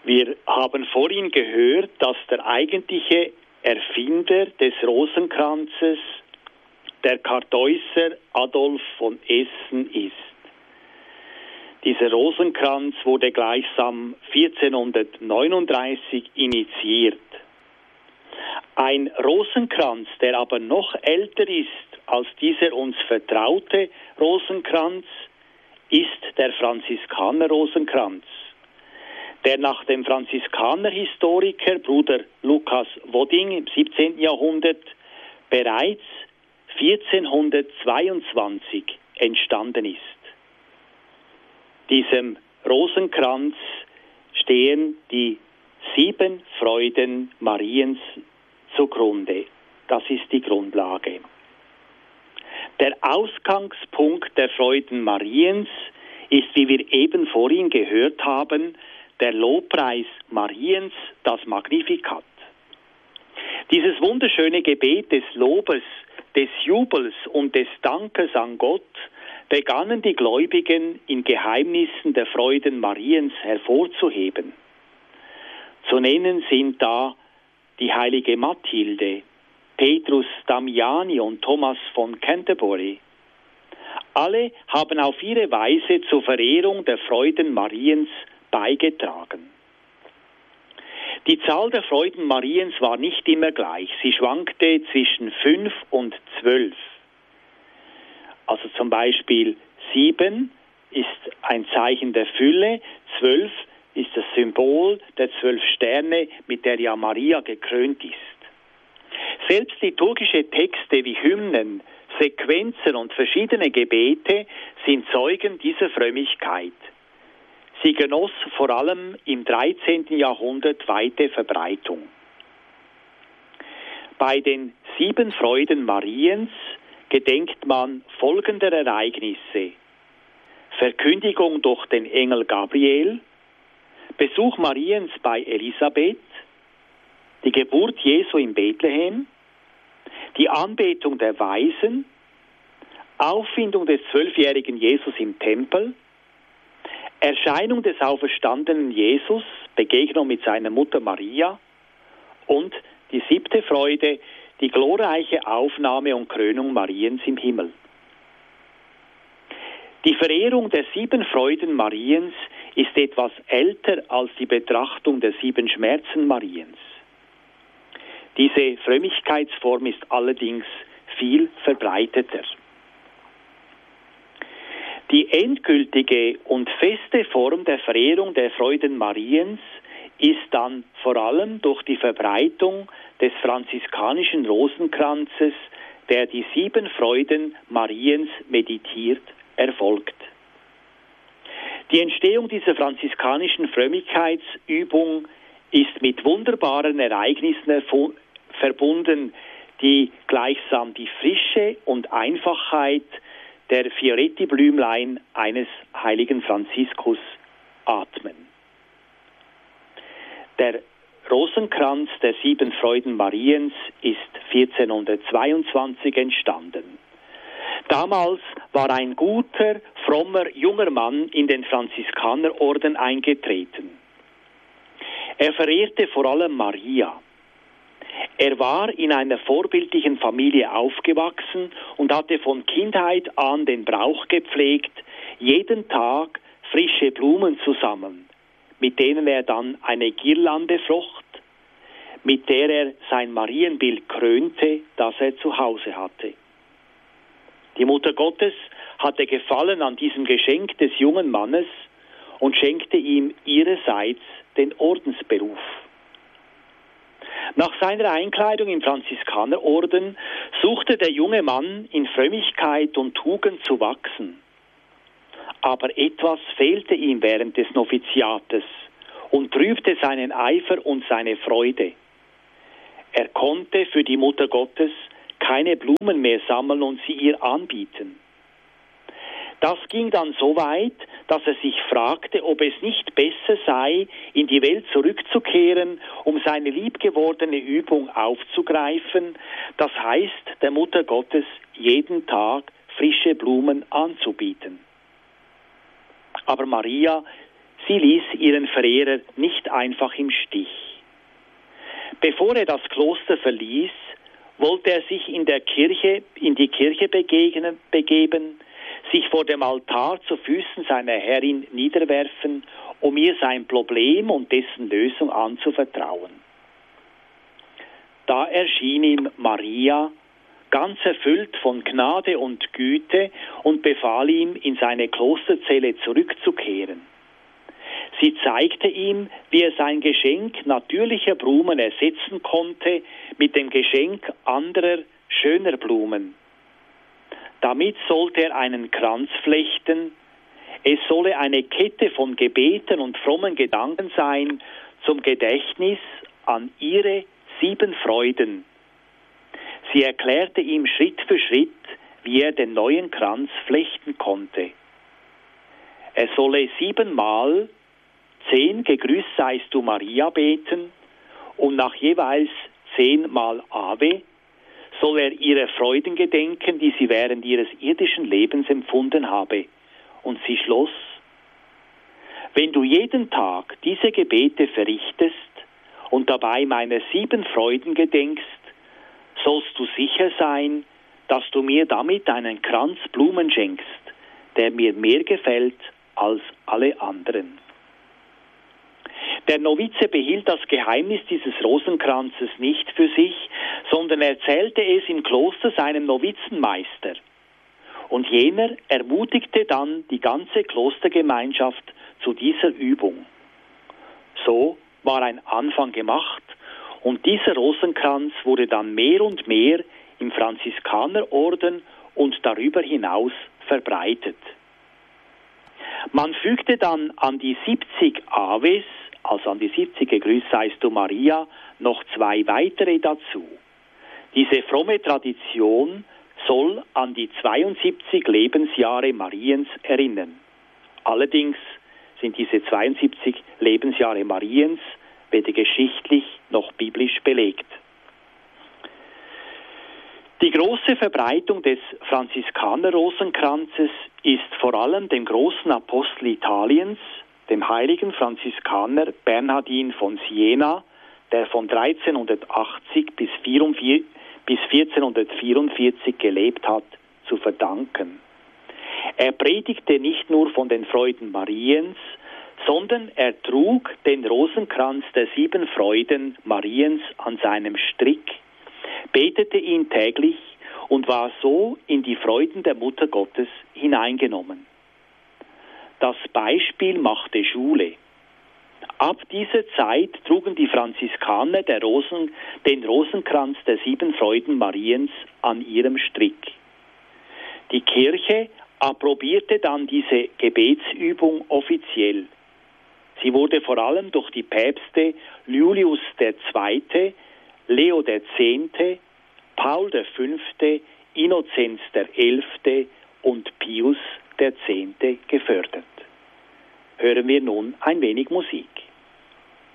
Wir haben vorhin gehört, dass der eigentliche Erfinder des Rosenkranzes der Kartäuser Adolf von Essen ist. Dieser Rosenkranz wurde gleichsam 1439 initiiert. Ein Rosenkranz, der aber noch älter ist als dieser uns vertraute Rosenkranz, ist der Franziskaner-Rosenkranz, der nach dem Franziskaner-Historiker Bruder Lukas Wodding im 17. Jahrhundert bereits 1422 entstanden ist. Diesem Rosenkranz stehen die 7 Freuden Mariens zugrunde. Das ist die Grundlage. Der Ausgangspunkt der Freuden Mariens ist, wie wir eben vorhin gehört haben, der Lobpreis Mariens, das Magnificat. Dieses wunderschöne Gebet des Lobes, des Jubels und des Dankes an Gott begannen die Gläubigen in Geheimnissen der Freuden Mariens hervorzuheben. Zu nennen sind da die heilige Mathilde, Petrus Damiani und Thomas von Canterbury. Alle haben auf ihre Weise zur Verehrung der Freuden Mariens beigetragen. Die Zahl der Freuden Mariens war nicht immer gleich. Sie schwankte zwischen 5 und 12. Also zum Beispiel 7 ist ein Zeichen der Fülle, 12 ist das Symbol der 12 Sterne, mit der ja Maria gekrönt ist. Selbst liturgische Texte wie Hymnen, Sequenzen und verschiedene Gebete sind Zeugen dieser Frömmigkeit. Sie genoss vor allem im 13. Jahrhundert weite Verbreitung. Bei den 7 Freuden Mariens gedenkt man folgender Ereignisse: Verkündigung durch den Engel Gabriel, Besuch Mariens bei Elisabeth, die Geburt Jesu in Bethlehem, die Anbetung der Weisen, Auffindung des 12-jährigen Jesus im Tempel, Erscheinung des auferstandenen Jesus, Begegnung mit seiner Mutter Maria und die 7. Freude, die glorreiche Aufnahme und Krönung Mariens im Himmel. Die Verehrung der 7 Freuden Mariens ist etwas älter als die Betrachtung der 7 Schmerzen Mariens. Diese Frömmigkeitsform ist allerdings viel verbreiteter. Die endgültige und feste Form der Verehrung der Freuden Mariens ist dann vor allem durch die Verbreitung des franziskanischen Rosenkranzes, der die 7 Freuden Mariens meditiert, erfolgt. Die Entstehung dieser franziskanischen Frömmigkeitsübung ist mit wunderbaren Ereignissen verbunden, die gleichsam die Frische und Einfachheit der Fioretti-Blümlein eines heiligen Franziskus atmen. Der Rosenkranz der 7 Freuden Mariens ist 1422 entstanden. Damals war ein guter, frommer, junger Mann in den Franziskanerorden eingetreten. Er verehrte vor allem Maria. Er war in einer vorbildlichen Familie aufgewachsen und hatte von Kindheit an den Brauch gepflegt, jeden Tag frische Blumen zu sammeln, mit denen er dann eine Girlande flocht, mit der er sein Marienbild krönte, das er zu Hause hatte. Die Mutter Gottes hatte Gefallen an diesem Geschenk des jungen Mannes und schenkte ihm ihrerseits den Ordensberuf. Nach seiner Einkleidung im Franziskanerorden suchte der junge Mann in Frömmigkeit und Tugend zu wachsen. Aber etwas fehlte ihm während des Noviziates und trübte seinen Eifer und seine Freude. Er konnte für die Mutter Gottes keine Blumen mehr sammeln und sie ihr anbieten. Das ging dann so weit, dass er sich fragte, ob es nicht besser sei, in die Welt zurückzukehren, um seine liebgewordene Übung aufzugreifen, das heißt, der Mutter Gottes jeden Tag frische Blumen anzubieten. Aber Maria, sie ließ ihren Verehrer nicht einfach im Stich. Bevor er das Kloster verließ, wollte er sich in die Kirche begeben, sich vor dem Altar zu Füßen seiner Herrin niederwerfen, um ihr sein Problem und dessen Lösung anzuvertrauen. Da erschien ihm Maria, ganz erfüllt von Gnade und Güte, und befahl ihm, in seine Klosterzelle zurückzukehren. Sie zeigte ihm, wie er sein Geschenk natürlicher Blumen ersetzen konnte mit dem Geschenk anderer, schöner Blumen. Damit sollte er einen Kranz flechten. Es solle eine Kette von Gebeten und frommen Gedanken sein zum Gedächtnis an ihre 7 Freuden. Sie erklärte ihm Schritt für Schritt, wie er den neuen Kranz flechten konnte. Er solle 7-mal 10 Gegrüßt seist du Maria beten und nach jeweils 10-mal Ave soll er ihrer Freuden gedenken, die sie während ihres irdischen Lebens empfunden habe. Und sie schloss: Wenn du jeden Tag diese Gebete verrichtest und dabei meiner 7 Freuden gedenkst, sollst du sicher sein, dass du mir damit einen Kranz Blumen schenkst, der mir mehr gefällt als alle anderen. Der Novize behielt das Geheimnis dieses Rosenkranzes nicht für sich, sondern erzählte es im Kloster seinem Novizenmeister. Und jener ermutigte dann die ganze Klostergemeinschaft zu dieser Übung. So war ein Anfang gemacht, und dieser Rosenkranz wurde dann mehr und mehr im Franziskanerorden und darüber hinaus verbreitet. Man fügte dann an die 70 Aves, also an die 70 Gegrüßt seist du Maria, noch 2 weitere dazu. Diese fromme Tradition soll an die 72 Lebensjahre Mariens erinnern. Allerdings sind diese 72 Lebensjahre Mariens weder geschichtlich noch biblisch belegt. Die große Verbreitung des Franziskaner-Rosenkranzes ist vor allem dem großen Apostel Italiens, dem heiligen Franziskaner Bernhardin von Siena, der von 1380 bis 1444 gelebt hat, zu verdanken. Er predigte nicht nur von den Freuden Mariens, sondern er trug den Rosenkranz der 7 Freuden Mariens an seinem Strick, betete ihn täglich und war so in die Freuden der Mutter Gottes hineingenommen. Das Beispiel machte Schule. Ab dieser Zeit trugen die Franziskaner den Rosenkranz der 7 Freuden Mariens an ihrem Strick. Die Kirche approbierte dann diese Gebetsübung offiziell. Sie wurde vor allem durch die Päpste Julius II., Leo X., Paul V., Innozenz XI. Und Pius X. gefördert. Hören wir nun ein wenig Musik.